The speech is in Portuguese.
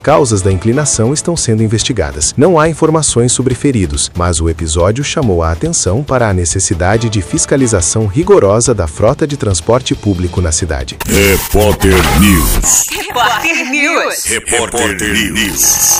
Causas da inclinação estão sendo investigadas. Não há informações sobre feridos, mas o episódio chamou a atenção para a necessidade de fiscalização rigorosa da frota de transporte público na cidade. Repórter News. Repórter News. Repórter News.